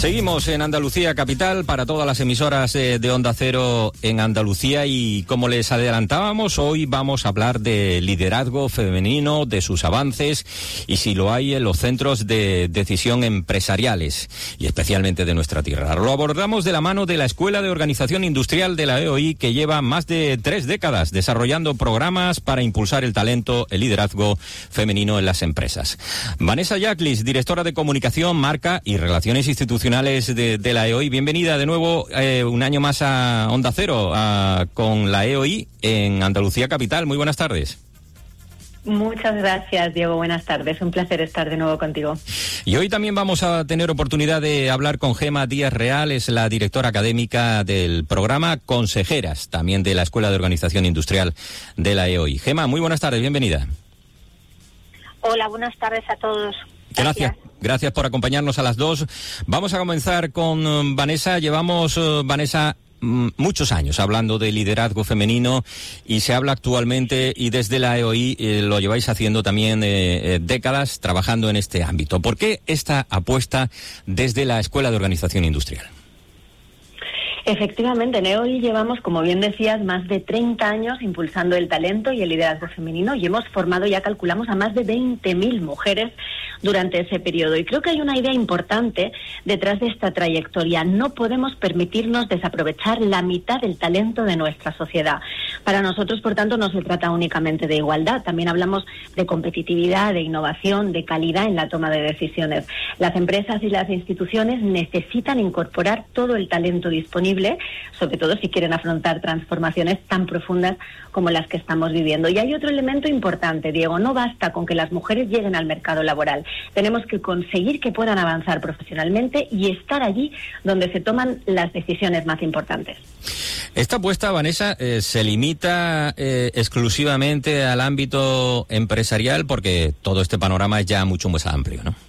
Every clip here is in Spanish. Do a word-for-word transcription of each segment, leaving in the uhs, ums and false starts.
Seguimos en Andalucía Capital para todas las emisoras eh, de Onda Cero en Andalucía y como les adelantábamos, hoy vamos a hablar de liderazgo femenino, de sus avances y si lo hay en los centros de decisión empresariales y especialmente de nuestra tierra. Lo abordamos de la mano de la Escuela de Organización Industrial de la E O I, que lleva más de tres décadas desarrollando programas para impulsar el talento, el liderazgo femenino en las empresas. Vanessa Yaclis, directora de Comunicación, Marca y Relaciones Institucionales De, de la E O I. Bienvenida de nuevo eh, un año más a Onda Cero a, con la E O I en Andalucía Capital. Muy buenas tardes. Muchas gracias, Diego. Buenas tardes. Un placer estar de nuevo contigo. Y hoy también vamos a tener oportunidad de hablar con Gema Díaz Real, es la directora académica del programa Consejeras, también de la Escuela de Organización Industrial de la E O I. Gema, muy buenas tardes. Bienvenida. Hola, buenas tardes a todos. Gracias. Gracias por acompañarnos a las dos. Vamos a comenzar con uh, Vanessa. Llevamos, uh, Vanessa, m- muchos años hablando de liderazgo femenino y se habla actualmente y desde la E O I eh, lo lleváis haciendo también eh, eh, décadas trabajando en este ámbito. ¿Por qué esta apuesta desde la Escuela de Organización Industrial? Efectivamente, en E O I llevamos, como bien decías, más de treinta años impulsando el talento y el liderazgo femenino y hemos formado, ya calculamos, a más de veinte mil mujeres durante ese periodo. Y creo que hay una idea importante detrás de esta trayectoria. No podemos permitirnos desaprovechar la mitad del talento de nuestra sociedad. Para nosotros, por tanto, no se trata únicamente de igualdad. También hablamos de competitividad, de innovación, de calidad en la toma de decisiones. Las empresas y las instituciones necesitan incorporar todo el talento disponible, sobre todo si quieren afrontar transformaciones tan profundas como las que estamos viviendo. Y hay otro elemento importante, Diego. No basta con que las mujeres lleguen al mercado laboral. Tenemos que conseguir que puedan avanzar profesionalmente y estar allí donde se toman las decisiones más importantes. Esta apuesta, Vanessa, eh, se limita eh, exclusivamente al ámbito empresarial porque todo este panorama es ya mucho más amplio, ¿no?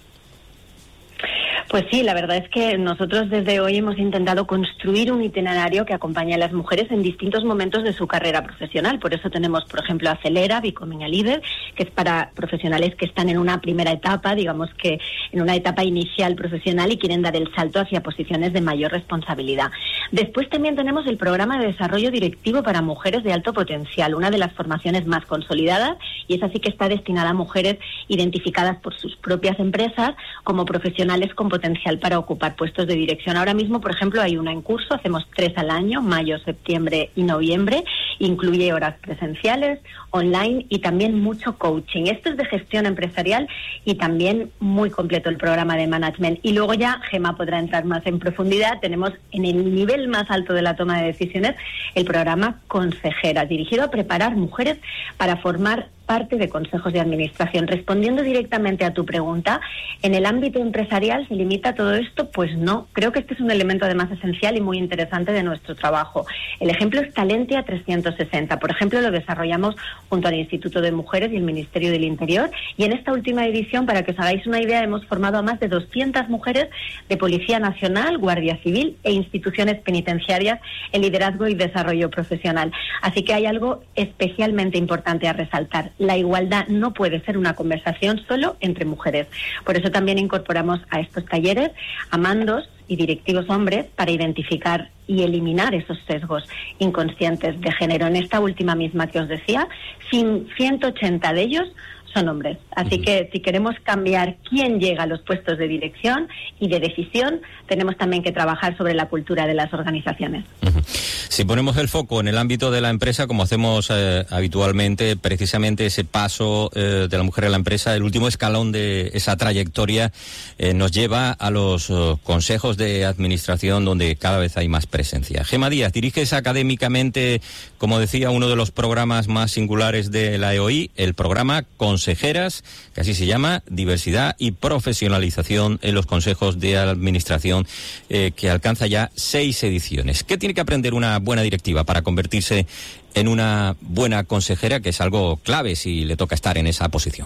Pues sí, la verdad es que nosotros desde hoy hemos intentado construir un itinerario que acompañe a las mujeres en distintos momentos de su carrera profesional. Por eso tenemos, por ejemplo, Acelera, Becoming a Leader, que es para profesionales que están en una primera etapa, digamos que en una etapa inicial profesional y quieren dar el salto hacia posiciones de mayor responsabilidad. Después también tenemos el programa de desarrollo directivo para mujeres de alto potencial, una de las formaciones más consolidadas, y es así que está destinada a mujeres identificadas por sus propias empresas como profesionales con potencial para ocupar puestos de dirección. Ahora mismo, por ejemplo, hay una en curso, hacemos tres al año, mayo, septiembre y noviembre, incluye horas presenciales, online y también mucho coaching. Esto es de gestión empresarial y también muy completo el programa de management. Y luego ya Gema podrá entrar más en profundidad. Tenemos en el nivel más alto de la toma de decisiones el programa Consejeras, dirigido a preparar mujeres para formar parte de consejos de administración. Respondiendo directamente a tu pregunta, ¿en el ámbito empresarial se limita todo esto? Pues no. Creo que este es un elemento además esencial y muy interesante de nuestro trabajo. El ejemplo es Talentia trescientos sesenta. Por ejemplo, lo desarrollamos junto al Instituto de Mujeres y el Ministerio del Interior. Y en esta última edición, para que os hagáis una idea, hemos formado a más de doscientas mujeres de Policía Nacional, Guardia Civil e instituciones penitenciarias en liderazgo y desarrollo profesional. Así que hay algo especialmente importante a resaltar. La igualdad no puede ser una conversación solo entre mujeres. Por eso también incorporamos a estos talleres a mandos y directivos hombres para identificar y eliminar esos sesgos inconscientes de género. En esta última misma que os decía, ciento ochenta de ellos son hombres. Así uh-huh. que si queremos cambiar quién llega a los puestos de dirección y de decisión, tenemos también que trabajar sobre la cultura de las organizaciones. Uh-huh. Si ponemos el foco en el ámbito de la empresa, como hacemos eh, habitualmente, precisamente ese paso eh, de la mujer a la empresa, el último escalón de esa trayectoria eh, nos lleva a los uh, consejos de administración donde cada vez hay más presencia. Gema Díaz, diriges académicamente, como decía, uno de los programas más singulares de la E O I, el programa Consejeras, que así se llama, diversidad y profesionalización en los consejos de administración, eh, que alcanza ya seis ediciones. ¿Qué tiene que aprender una buena directiva para convertirse en una buena consejera, que es algo clave si le toca estar en esa posición?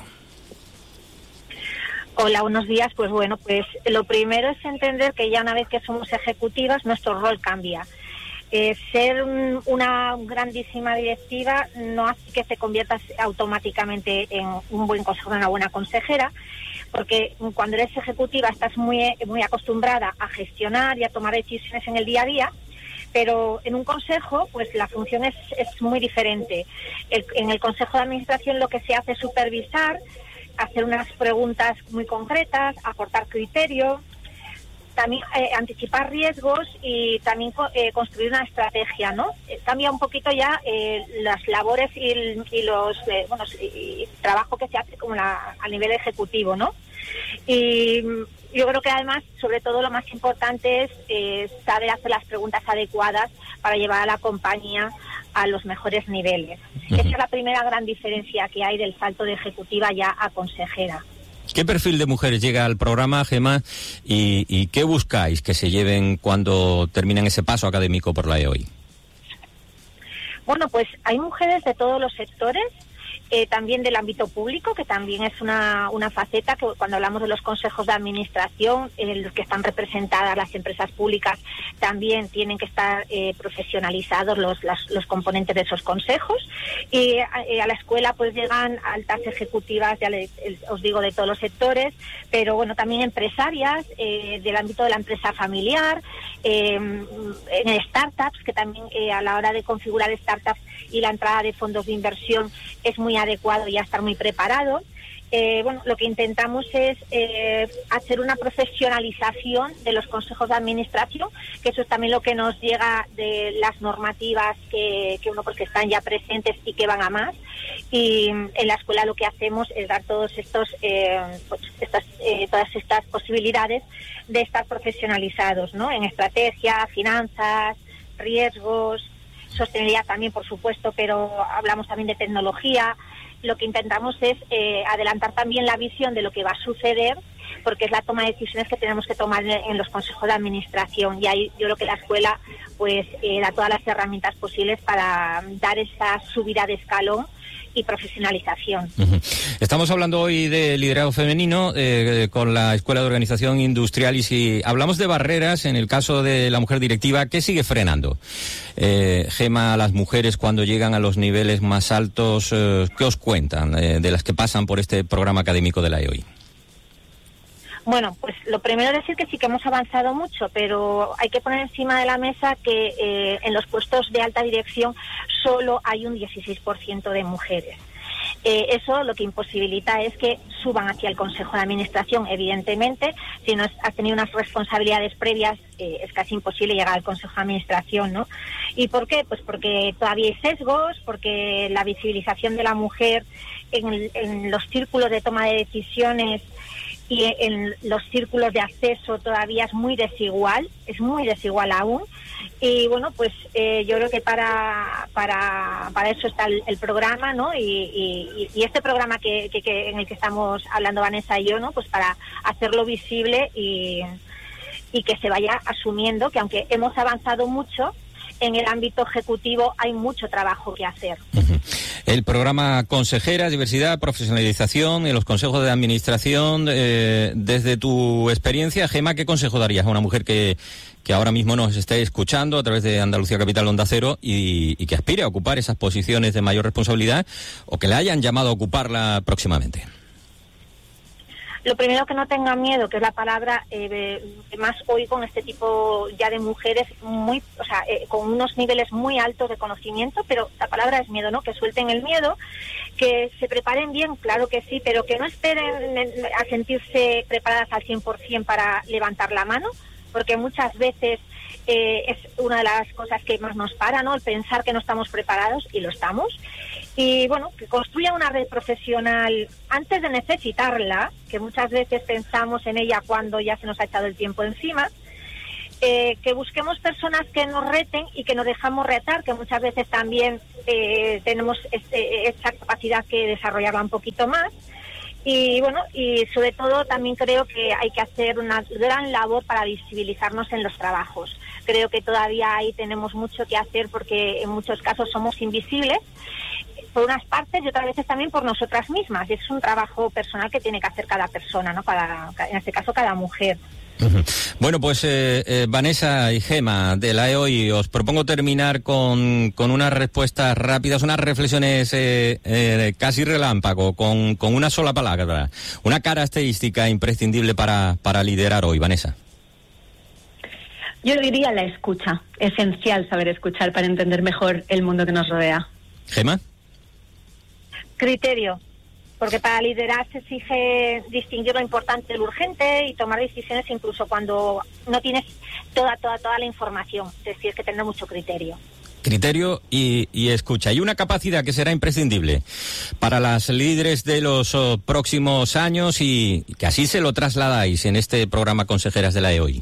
Hola, buenos días. Pues bueno, pues lo primero es entender que ya una vez que somos ejecutivas, nuestro rol cambia. Eh, ser un, una grandísima directiva no hace que se convierta automáticamente en un buen consejero, una buena consejera, porque cuando eres ejecutiva estás muy, muy acostumbrada a gestionar y a tomar decisiones en el día a día, pero en un consejo pues la función es, es muy diferente. El, en el consejo de administración lo que se hace es supervisar, hacer unas preguntas muy concretas, aportar criterio, también eh, anticipar riesgos y también eh, construir una estrategia, ¿no? Eh, cambia un poquito ya eh, las labores y, y los eh, bueno y, y trabajo que se hace como la, a nivel ejecutivo, ¿no? Y yo creo que además, sobre todo, lo más importante es eh, saber hacer las preguntas adecuadas para llevar a la compañía a los mejores niveles. Uh-huh. Esa es la primera gran diferencia que hay del salto de ejecutiva ya a consejera. ¿Qué perfil de mujeres llega al programa, Gemma, y, y qué buscáis que se lleven cuando terminan ese paso académico por la E O I? Bueno, pues hay mujeres de todos los sectores, eh, también del ámbito público, que también es una, una faceta que cuando hablamos de los consejos de administración, en los que están representadas las empresas públicas, también tienen que estar eh, profesionalizados los, las, los componentes de esos consejos. Y eh, a la escuela pues llegan altas ejecutivas, ya les, os digo, de todos los sectores, pero bueno, también empresarias eh, del ámbito de la empresa familiar, eh, en startups, que también eh, a la hora de configurar startups y la entrada de fondos de inversión es muy adecuado ya estar muy preparado. Eh, bueno, lo que intentamos es eh, hacer una profesionalización de los consejos de administración, que eso es también lo que nos llega de las normativas que, que uno porque están ya presentes y que van a más. Y en la escuela lo que hacemos es dar todos estos, eh, pues, estas, eh, todas estas posibilidades de estar profesionalizados, ¿no? En estrategia, finanzas, riesgos, sostenibilidad también, por supuesto, pero hablamos también de tecnología. Lo que intentamos es eh, adelantar también la visión de lo que va a suceder, porque es la toma de decisiones que tenemos que tomar en, en los consejos de administración. Y ahí yo creo que la escuela pues eh, da todas las herramientas posibles para dar esa subida de escalón y profesionalización. Uh-huh. Estamos hablando hoy de liderazgo femenino eh, con la Escuela de Organización Industrial, y si hablamos de barreras en el caso de la mujer directiva, ¿qué sigue frenando? Eh, Gemma, a las mujeres cuando llegan a los niveles más altos, eh, ¿qué os cuentan eh, de las que pasan por este programa académico de la E O I? Bueno, pues lo primero es decir que sí que hemos avanzado mucho, pero hay que poner encima de la mesa que eh, en los puestos de alta dirección solo hay un dieciséis por ciento de mujeres. Eh, eso lo que imposibilita es que suban hacia el Consejo de Administración, evidentemente. Si no has tenido unas responsabilidades previas, eh, es casi imposible llegar al Consejo de Administración, ¿no? ¿Y por qué? Pues porque todavía hay sesgos, porque la visibilización de la mujer en, en los círculos de toma de decisiones y en los círculos de acceso todavía es muy desigual, es muy desigual aún. Y bueno, pues eh, yo creo que para para para eso está el, el programa, ¿no? Y, y, y este programa que, que, que en el que estamos hablando Vanessa y yo, ¿no? Pues para hacerlo visible y, y que se vaya asumiendo que aunque hemos avanzado mucho, en el ámbito ejecutivo hay mucho trabajo que hacer. Uh-huh. El programa Consejera, Diversidad, Profesionalización en los consejos de administración, eh, desde tu experiencia, Gemma, ¿qué consejo darías a una mujer que, que ahora mismo nos esté escuchando a través de Andalucía Capital Onda Cero y, y que aspire a ocupar esas posiciones de mayor responsabilidad o que le hayan llamado a ocuparla próximamente? Lo primero, que no tenga miedo, que es la palabra eh, que más oigo en este tipo ya de mujeres, muy, o sea, eh, con unos niveles muy altos de conocimiento, pero la palabra es miedo, ¿no? Que suelten el miedo, que se preparen bien, claro que sí, pero que no esperen a sentirse preparadas al cien por ciento para levantar la mano, porque muchas veces eh, es una de las cosas que más nos para, ¿no? El pensar que no estamos preparados, y lo estamos. Y bueno, que construya una red profesional antes de necesitarla, que muchas veces pensamos en ella cuando ya se nos ha echado el tiempo encima. Eh, que busquemos personas que nos reten y que nos dejamos retar, que muchas veces también eh, tenemos este, esta capacidad que desarrollarla un poquito más. Y bueno, y sobre todo también creo que hay que hacer una gran labor para visibilizarnos en los trabajos. Creo que todavía ahí tenemos mucho que hacer, porque en muchos casos somos invisibles, por unas partes y otras veces también por nosotras mismas. Es un trabajo personal que tiene que hacer cada persona, ¿no? Cada, en este caso cada mujer. Uh-huh. Bueno, pues eh, eh, Vanessa y Gema de la EOI, os propongo terminar con, con unas respuestas rápidas, unas reflexiones eh, eh, casi relámpago, con, con una sola palabra, una característica imprescindible para, para liderar hoy, Vanessa. Yo diría la escucha, esencial saber escuchar para entender mejor el mundo que nos rodea. ¿Gema? Criterio. Porque para liderar se exige distinguir lo importante de lo urgente y tomar decisiones incluso cuando no tienes toda, toda, toda la información. Entonces tienes que tener mucho criterio. Criterio y, y escucha. Y una capacidad que será imprescindible para las líderes de los oh, próximos años y que así se lo trasladáis en este programa Consejeras de la EOI.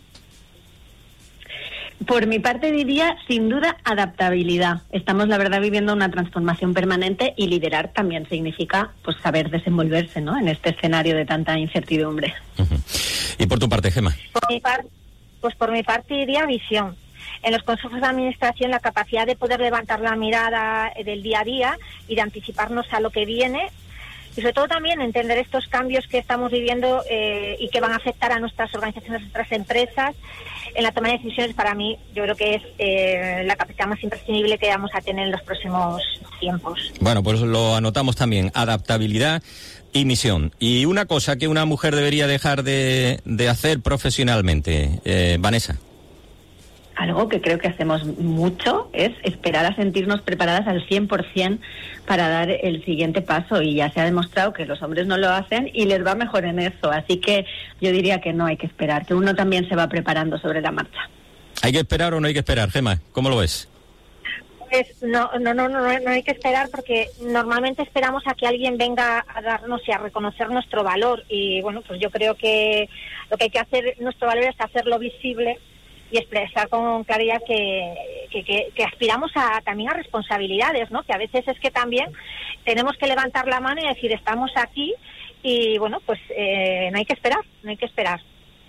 Por mi parte diría, sin duda, adaptabilidad. Estamos, la verdad, viviendo una transformación permanente y liderar también significa pues saber desenvolverse, ¿no?, en este escenario de tanta incertidumbre. Uh-huh. ¿Y por tu parte, Gema? Por mi par- pues por mi parte diría visión. En los consejos de administración, la capacidad de poder levantar la mirada del día a día y de anticiparnos a lo que viene. Y sobre todo también entender estos cambios que estamos viviendo eh, y que van a afectar a nuestras organizaciones, a nuestras empresas. En la toma de decisiones, para mí, yo creo que es eh, la capacidad más imprescindible que vamos a tener en los próximos tiempos. Bueno, pues lo anotamos también, adaptabilidad y misión. Y una cosa que una mujer debería dejar de, de hacer profesionalmente, eh, Vanessa. Algo que creo que hacemos mucho es esperar a sentirnos preparadas al cien por ciento para dar el siguiente paso, y ya se ha demostrado que los hombres no lo hacen y les va mejor en eso. Así que yo diría que no hay que esperar, que uno también se va preparando sobre la marcha. ¿Hay que esperar o no hay que esperar, Gema? ¿Cómo lo ves? Pues no, no, no, no, no hay que esperar, porque normalmente esperamos a que alguien venga a darnos y a reconocer nuestro valor. Y bueno, pues yo creo que lo que hay que hacer, nuestro valor, es hacerlo visible y expresar con claridad que, que, que, que aspiramos a, también a responsabilidades, ¿no? Que a veces es que también tenemos que levantar la mano y decir, estamos aquí, y bueno, pues eh, no hay que esperar, no hay que esperar.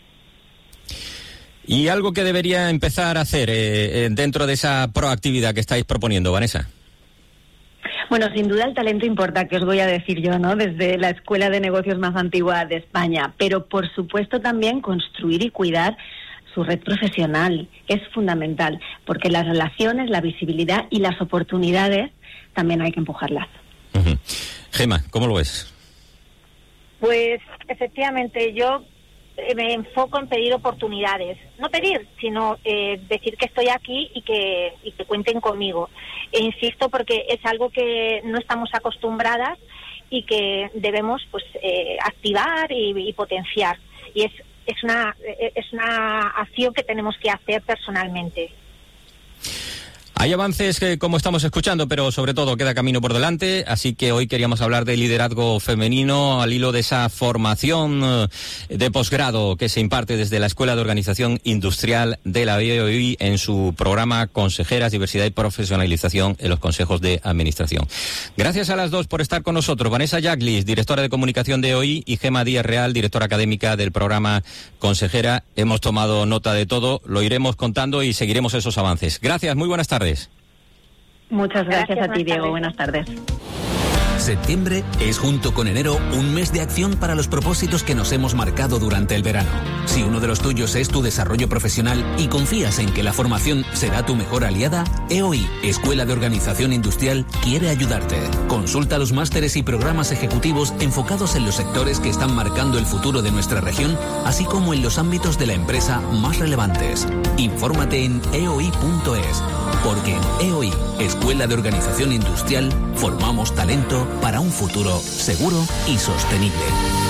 ¿Y algo que debería empezar a hacer eh, dentro de esa proactividad que estáis proponiendo, Vanessa? Bueno, sin duda el talento importa, que os voy a decir yo, ¿no?, desde la escuela de negocios más antigua de España, pero por supuesto también construir y cuidar su red profesional es fundamental, porque las relaciones, la visibilidad y las oportunidades también hay que empujarlas. Uh-huh. Gema, ¿cómo lo ves? Pues efectivamente, yo me enfoco en pedir oportunidades, no pedir, sino eh, decir que estoy aquí y que, y que cuenten conmigo. E insisto, porque es algo que no estamos acostumbradas y que debemos pues eh, activar y, y potenciar. Y es es una es una acción que tenemos que hacer personalmente. Hay avances que, como estamos escuchando, pero sobre todo queda camino por delante, así que hoy queríamos hablar de liderazgo femenino al hilo de esa formación de posgrado que se imparte desde la Escuela de Organización Industrial de la EOI en su programa Consejeras, Diversidad y Profesionalización en los Consejos de Administración. Gracias a las dos por estar con nosotros. Vanessa Yaglis, directora de comunicación de EOI, y Gema Díaz Real, directora académica del programa Consejera. Hemos tomado nota de todo, lo iremos contando y seguiremos esos avances. Gracias, muy buenas tardes. Muchas gracias, gracias a ti, Diego. tardes. Buenas tardes. Septiembre es, junto con enero, un mes de acción para los propósitos que nos hemos marcado durante el verano. Si uno de los tuyos es tu desarrollo profesional y confías en que la formación será tu mejor aliada, EOI, Escuela de Organización Industrial, quiere ayudarte. Consulta los másteres y programas ejecutivos enfocados en los sectores que están marcando el futuro de nuestra región, así como en los ámbitos de la empresa más relevantes. Infórmate en e o i punto es, porque en EOI, Escuela de Organización Industrial, formamos talento para un futuro seguro y sostenible.